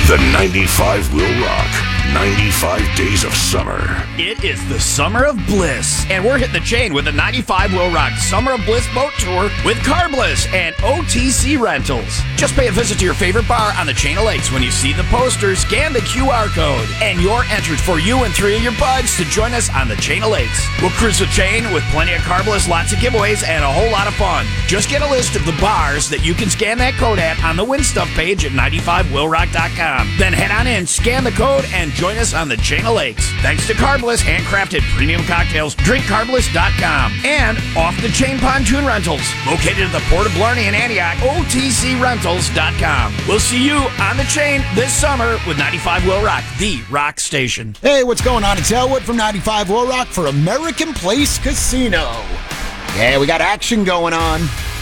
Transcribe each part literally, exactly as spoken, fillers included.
The ninety-five will rock. ninety-five days of summer. It is the Summer of Bliss, and we're hitting the chain with the ninety-five will rock Summer of Bliss boat tour with Carbliss and O T C Rentals. Just pay a visit to your favorite bar on the Chain of Lakes. When you see the poster, scan the Q R code, and you're entered for you and three of your buds to join us on the Chain of Lakes. We'll cruise the chain with plenty of Carbliss, lots of giveaways, and a whole lot of fun. Just get a list of the bars that you can scan that code at on the Win Stuff page at ninety-five will rock dot com. Then head on in, scan the code, and join us on the Chain of Lakes. Thanks to Carbliss, handcrafted premium cocktails, drink carbliss dot com. And Off the Chain Pontoon Rentals, located at the Port of Blarney in Antioch, O T C rentals dot com. We'll see you on the chain this summer with ninety-five will rock, the rock station. Hey, what's going on? It's Elwood from ninety-five will rock for American Place Casino. Yeah, we got action going on.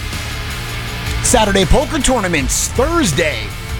Saturday poker tournaments, Thursday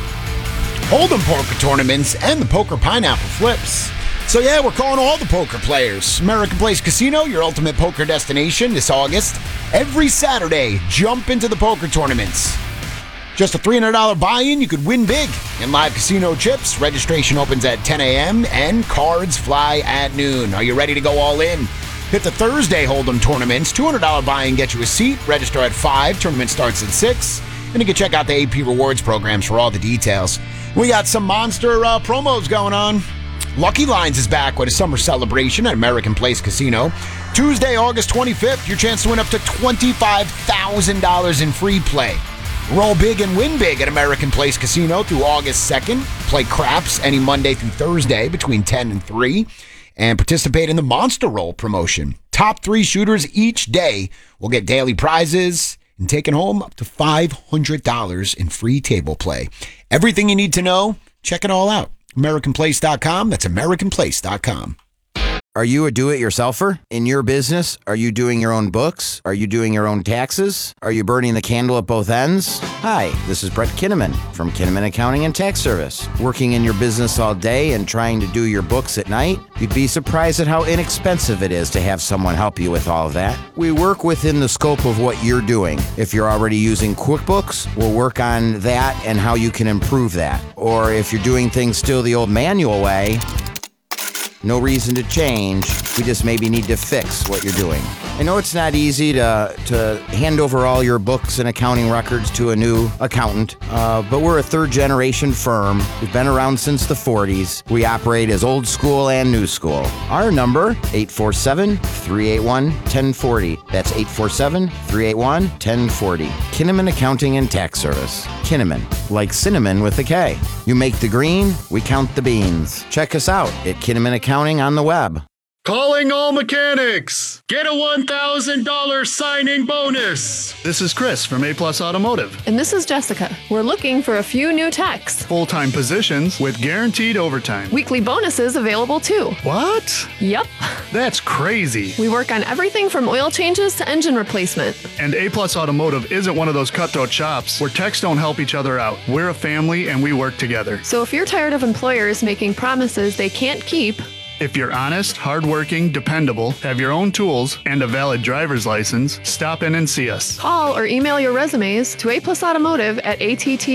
Hold'em poker tournaments, and the Poker Pineapple Flips. So yeah, we're calling all the poker players. American Place Casino, your ultimate poker destination this August. Every Saturday, jump into the poker tournaments. Just a three hundred dollars buy-in, you could win big in live casino chips. Registration opens at ten a.m. and cards fly at noon. Are you ready to go all in? Hit the Thursday Hold'em tournaments. two hundred dollars buy-in gets you a seat. Register at five. Tournament starts at six. And you can check out the A P Rewards programs for all the details. We got some monster uh, promos going on. Lucky Lines is back with a summer celebration at American Place Casino. Tuesday, August twenty-fifth, your chance to win up to twenty-five thousand dollars in free play. Roll big and win big at American Place Casino through August second. Play craps any Monday through Thursday between ten and three. And participate in the Monster Roll promotion. Top three shooters each day will get daily prizes and taking home up to five hundred dollars in free table play. Everything you need to know, check it all out. American Place dot com. That's American Place dot com. Are you a do-it-yourselfer? In your business, are you doing your own books? Are you doing your own taxes? Are you burning the candle at both ends? Hi, this is Brett Kinnaman from Kinnaman Accounting and Tax Service. Working in your business all day and trying to do your books at night? You'd be surprised at how inexpensive it is to have someone help you with all of that. We work within the scope of what you're doing. If you're already using QuickBooks, we'll work on that and how you can improve that. Or if you're doing things still the old manual way, no reason to change. We just maybe need to fix what you're doing. I know it's not easy to to hand over all your books and accounting records to a new accountant, uh, but we're a third-generation firm. We've been around since the forties. We operate as old school and new school. Our number, eight four seven, three eight one, one zero four zero. That's eight four seven, three eight one, one zero four zero. Kinnaman Accounting and Tax Service. Kinnaman, like cinnamon with a K. You make the green, we count the beans. Check us out at Kinnaman Accounting on the web. Calling all mechanics! Get a one thousand dollars signing bonus! This is Chris from A Plus Automotive. And this is Jessica. We're looking for a few new techs. Full-time positions with guaranteed overtime. Weekly bonuses available too. What? Yep. That's crazy. We work on everything from oil changes to engine replacement. And A Plus Automotive isn't one of those cutthroat shops where techs don't help each other out. We're a family and we work together. So if you're tired of employers making promises they can't keep, if you're honest, hardworking, dependable, have your own tools, and a valid driver's license, stop in and see us. call or email your resumes to A Plus Automotive at A T T